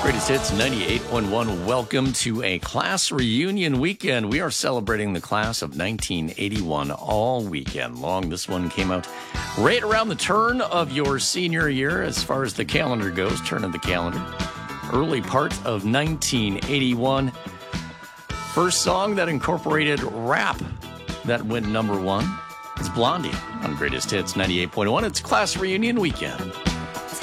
Greatest Hits 98.1. Welcome to a class reunion weekend. We are celebrating the class of 1981 all weekend long. This one came out right around the turn of your senior year as far as the calendar goes, turn of the calendar. Early part of 1981. First song that incorporated rap that went number one is Blondie on Greatest Hits 98.1. It's class reunion weekend.